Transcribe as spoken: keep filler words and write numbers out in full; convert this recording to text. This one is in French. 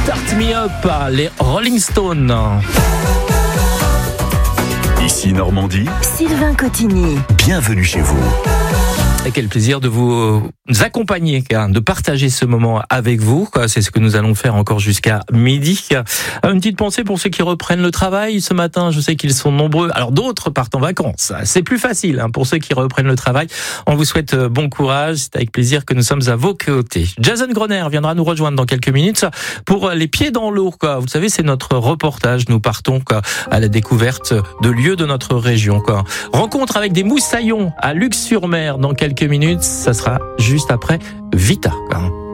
Start Me Up, les Rolling Stones. Ici Normandie, Sylvain Cotigny. bienvenue chez vous. Et quel plaisir de vous accompagner, de partager ce moment avec vous. C'est ce que nous allons faire encore jusqu'à midi. Une petite pensée pour ceux qui reprennent le travail ce matin. Je sais qu'ils sont nombreux. Alors d'autres partent en vacances. C'est plus facile pour ceux qui reprennent le travail. On vous souhaite bon courage. C'est avec plaisir que nous sommes à vos côtés. Jason Groner viendra nous rejoindre dans quelques minutes pour les pieds dans l'eau. Vous le savez, c'est notre reportage. Nous partons à la découverte de lieux de notre région. Rencontre avec des moussaillons à Luc-sur-Mer dans quelques minutes. Ça sera juste après Vita.